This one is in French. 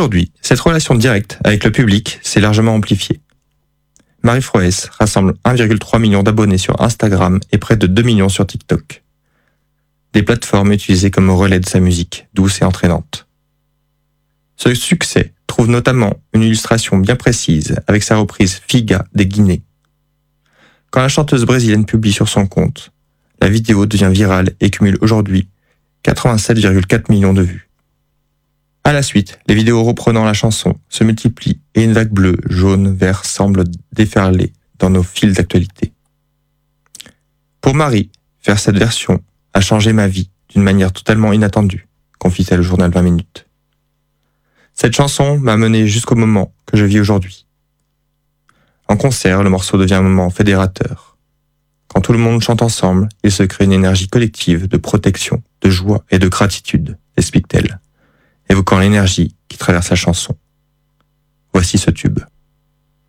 Aujourd'hui, cette relation directe avec le public s'est largement amplifiée. Marie Froès rassemble 1,3 million d'abonnés sur Instagram et près de 2 millions sur TikTok. Des plateformes utilisées comme relais de sa musique, douce et entraînante. Ce succès trouve notamment une illustration bien précise avec sa reprise Figa des Guinées. Quand la chanteuse brésilienne publie sur son compte, la vidéo devient virale et cumule aujourd'hui 87,4 millions de vues. À la suite, les vidéos reprenant la chanson se multiplient et une vague bleue, jaune, vert semble déferler dans nos fils d'actualité. Pour Marie, faire cette version a changé ma vie d'une manière totalement inattendue, confie-t-elle au journal 20 minutes. Cette chanson m'a mené jusqu'au moment que je vis aujourd'hui. En concert, le morceau devient un moment fédérateur. Quand tout le monde chante ensemble, il se crée une énergie collective de protection, de joie et de gratitude, explique-t-elle, évoquant l'énergie qui traverse la chanson. Voici ce tube.